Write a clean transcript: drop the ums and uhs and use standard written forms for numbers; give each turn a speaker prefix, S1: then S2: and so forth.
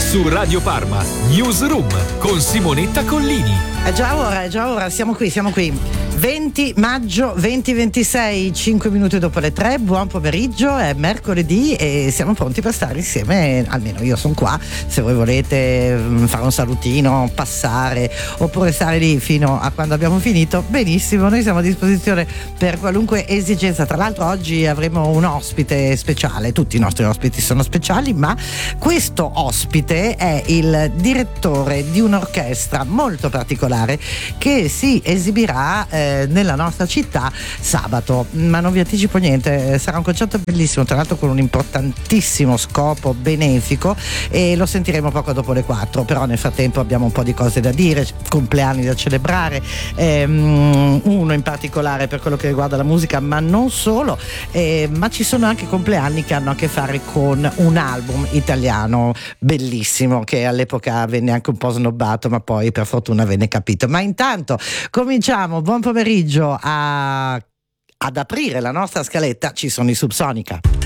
S1: Su Radio Parma, Newsroom con Simonetta Collini.
S2: È già ora, siamo qui. 20 maggio 2026, 5 minuti dopo le 3, buon pomeriggio, è mercoledì e siamo pronti per stare insieme, almeno io sono qua, se voi volete fare un salutino, passare oppure stare lì fino a quando abbiamo finito, benissimo, noi siamo a disposizione per qualunque esigenza. Tra l'altro oggi avremo un ospite speciale, tutti i nostri ospiti sono speciali, ma questo ospite è il direttore di un'orchestra molto particolare che si esibirà nella nostra città sabato, ma non vi anticipo niente, sarà un concerto bellissimo, tra l'altro con un importantissimo scopo benefico e lo sentiremo poco dopo le 4, però nel frattempo abbiamo un po' di cose da dire, compleanni da celebrare, uno in particolare per quello che riguarda la musica, ma non solo, ma ci sono anche compleanni che hanno a che fare con un album italiano bellissimo che all'epoca venne anche un po' snobbato, ma poi per fortuna venne capito. Ma intanto cominciamo, buon pomeriggio ad aprire la nostra scaletta, ci sono i Subsonica.